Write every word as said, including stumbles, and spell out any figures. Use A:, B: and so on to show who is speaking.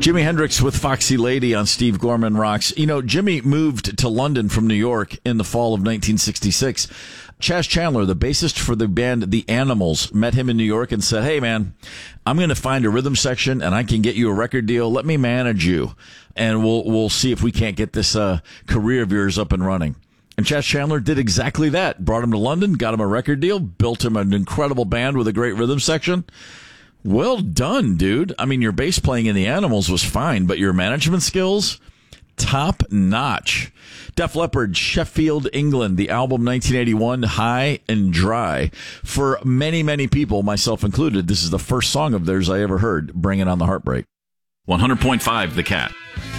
A: Jimi Hendrix with Foxy Lady on Steve Gorman Rocks. You know, Jimmy moved to London from New York in the fall of nineteen sixty-six. Chas Chandler, the bassist for the band The Animals, met him in New York and said, hey, man, I'm going to find a rhythm section and I can get you a record deal. Let me manage you, and we'll we'll see if we can't get this uh, career of yours up and running. And Chas Chandler did exactly that. Brought him to London, got him a record deal, built him an incredible band with a great rhythm section. Well done, dude. I mean, your bass playing in The Animals was fine, but your management skills, top notch. Def Leppard, Sheffield, England, the album nineteen eighty-one, High and Dry. For many, many people, myself included, this is the first song of theirs I ever heard, Bringing on the Heartbreak.
B: one hundred point five The Cat.